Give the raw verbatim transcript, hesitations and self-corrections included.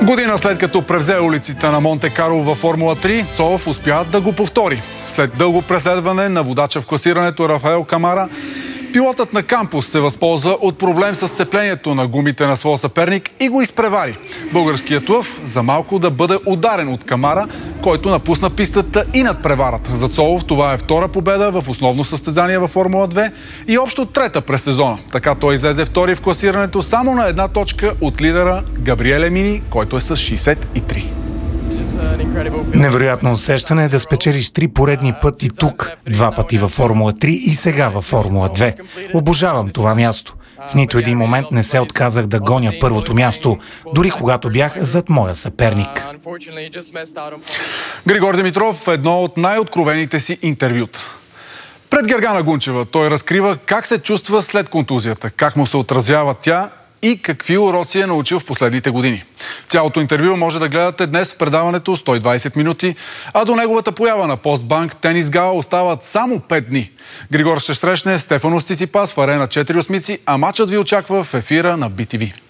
Година след като превзе улиците на Монте Карло във Формула три, Цолов успя да го повтори. След дълго преследване на водача в класирането Рафаел Камара, пилотът на Кампус се възползва от проблем с сцеплението на гумите на своя съперник и го изпревари. Българският лъв за малко да бъде ударен от Камара, който напусна пистата и надпреварата. За Цолов това е втора победа в основно състезание във Формула две и общо трета през сезона. Така той излезе втори в класирането само на една точка от лидера Габриеле Мини, който е с шейсет и три. Невероятно усещане е да спечелиш три поредни пъти тук, два пъти във Формула три и сега във Формула две. Обожавам това място. В нито един момент не се отказах да гоня първото място, дори когато бях зад моя съперник. Григор Димитров, едно от най-откровените си интервюта. Пред Гергана Гунчева той разкрива как се чувства след контузията, как му се отразява тя и какви уроци е научил в последните години. Цялото интервю може да гледате днес в предаването сто и двайсет минути, а до неговата поява на Постбанк Тенис Гала остават само пет дни. Григор ще срещне Стефанос Циципас в Арена четири осмици, а матчът ви очаква в ефира на Би Ти Ви.